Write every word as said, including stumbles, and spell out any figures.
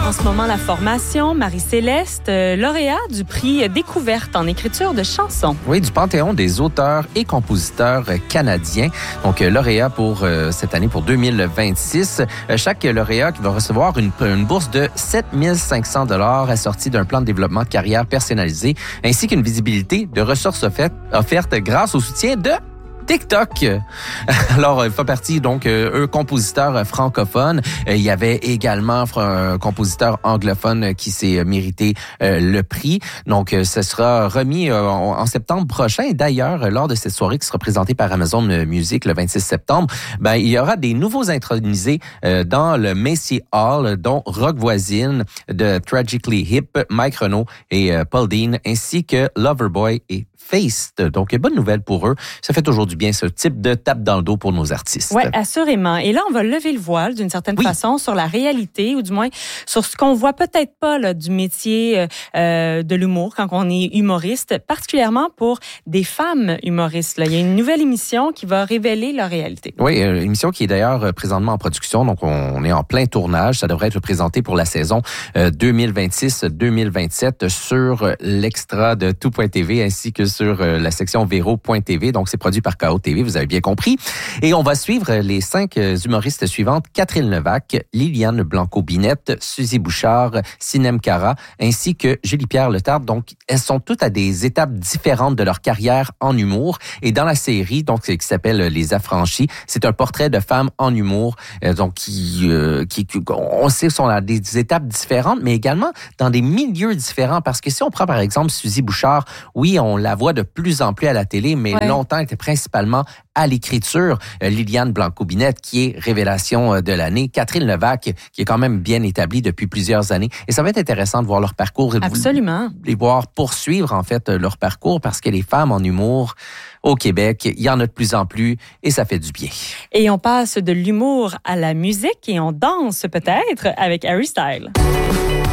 en ce moment la formation Marie-Céleste, euh, lauréat du prix Découverte en écriture de chansons. Oui, du Panthéon des auteurs et compositeurs canadiens. Donc, euh, lauréat pour euh, cette année, pour deux mille vingt-six. Euh, chaque lauréat qui va recevoir une, une bourse de sept mille cinq cents dollars assortie d'un plan de développement de carrière personnalisé, ainsi qu'une visibilité de ressources offertes, offertes grâce au soutien de TikTok. Alors, il fait partie, donc, euh, eux, compositeurs francophones. Euh, il y avait également un compositeur anglophone qui s'est mérité euh, le prix. Donc, euh, ce sera remis euh, en septembre prochain. Et d'ailleurs, lors de cette soirée qui sera présentée par Amazon Music le vingt-six septembre, ben, il y aura des nouveaux intronisés euh, dans le Macy Hall, dont Rock Voisine de Tragically Hip, Mike Renaud et euh, Paul Dean, ainsi que Loverboy et Faced. Donc, bonne nouvelle pour eux. Ça fait toujours du bien, ce type de tape dans le dos pour nos artistes. Oui, assurément. Et là, on va lever le voile d'une certaine oui. façon sur la réalité, ou du moins sur ce qu'on voit peut-être pas là, du métier euh, de l'humour quand on est humoriste, particulièrement pour des femmes humoristes. Là. Il y a une nouvelle émission qui va révéler leur réalité. Oui, une émission qui est d'ailleurs présentement en production. Donc, on est en plein tournage. Ça devrait être présenté pour la saison deux mille vingt-six deux mille vingt-sept sur l'extra de tout point t v ainsi que sur la section véro point t v. Donc, c'est produit par K O T V, vous avez bien compris. Et on va suivre les cinq humoristes suivantes, Catherine Levac, Liliane Blanco-Binette, Suzy Bouchard, Sinem Cara, ainsi que Julie-Pierre Letarte. Donc, elles sont toutes à des étapes différentes de leur carrière en humour. Et dans la série, donc, qui s'appelle Les Affranchis, c'est un portrait de femmes en humour, euh, donc, qui, euh, qui, on sait, sont à des étapes différentes, mais également dans des milieux différents. Parce que si on prend, par exemple, Suzy Bouchard, oui, on la voit de plus en plus à la télé, mais ouais. longtemps, elle était principalement à l'écriture. Euh, Liliane Blanco-Binette, qui est révélation de l'année. Catherine Levac, qui est quand même bien établie depuis plusieurs années. Et ça va être intéressant de voir leur parcours. Absolument. De les voir poursuivre, en fait, leur parcours, parce que les femmes en humour au Québec, il y en a de plus en plus et ça fait du bien. Et on passe de l'humour à la musique et on danse peut-être avec Harry Styles.